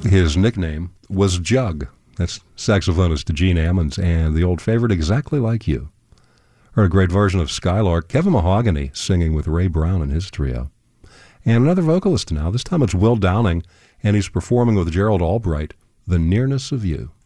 His nickname was Jug. That's saxophonist Gene Ammons, and the old favorite, Exactly Like You. Or a great version of Skylark, Kevin Mahogany singing with Ray Brown and his trio. And another vocalist now, this time it's Will Downing, and he's performing with Gerald Albright, The Nearness of You.